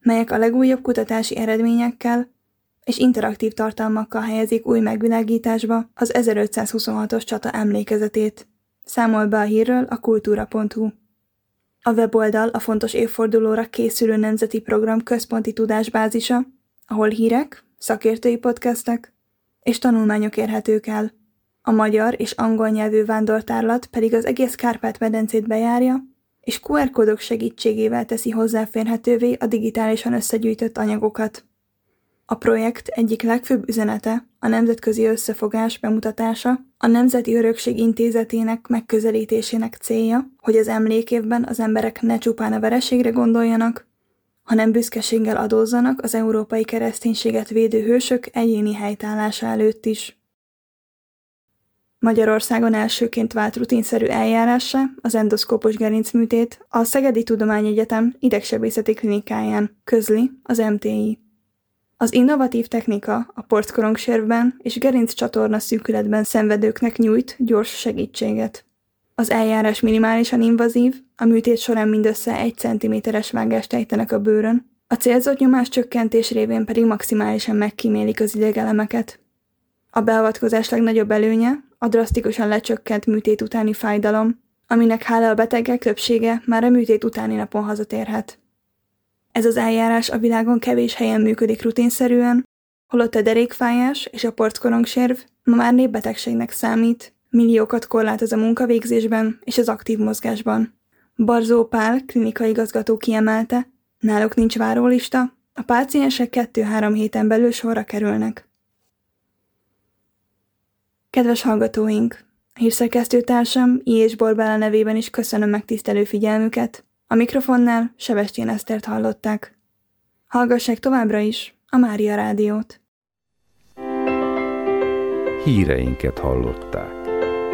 melyek a legújabb kutatási eredményekkel és interaktív tartalmakkal helyezik új megvilágításba az 1526-os csata emlékezetét. Számol be a hírről a kultúra.hu. A weboldal a fontos évfordulóra készülő nemzeti program központi tudásbázisa, ahol hírek, szakértői podcastek és tanulmányok érhetők el. A magyar és angol nyelvű vándortárlat pedig az egész Kárpát-medencét bejárja, és QR kódok segítségével teszi hozzáférhetővé a digitálisan összegyűjtött anyagokat. A projekt egyik legfőbb üzenete a nemzetközi összefogás bemutatása, a Nemzeti Örökség Intézetének megközelítésének célja, hogy az emlékévben az emberek ne csupán a vereségre gondoljanak, hanem büszkeséggel adózzanak az európai kereszténységet védő hősök egyéni helytállása előtt is. Magyarországon elsőként vált rutinszerű eljárássá az endoszkópos gerincműtét a Szegedi Tudományegyetem idegsebészeti klinikáján, közli az MTI. Az innovatív technika a porckorongservben és gerinccsatorna szűkületben szenvedőknek nyújt gyors segítséget. Az eljárás minimálisan invazív, a műtét során mindössze 1 cm-es vágást ejtenek a bőrön, a célzott nyomás csökkentés révén pedig maximálisan megkímélik az idegelemeket. A beavatkozás legnagyobb előnye a drasztikusan lecsökkent műtét utáni fájdalom, aminek hála a betegek többsége már a műtét utáni napon hazatérhet. Ez az eljárás a világon kevés helyen működik rutinszerűen, holott a derékfájás és a porckorongserv ma már népbetegségnek számít, milliókat korlátoz a munkavégzésben és az aktív mozgásban. Barzó Pál klinikaigazgató kiemelte, náluk nincs várólista, a páciensek 2-3 héten belül sorra kerülnek. Kedves hallgatóink! A hírszerkesztőtársam I. Borbála nevében is köszönöm megtisztelő figyelmüket. A mikrofonnál Sebestyén Esztert hallották. Hallgassák továbbra is a Mária Rádiót. Híreinket hallották.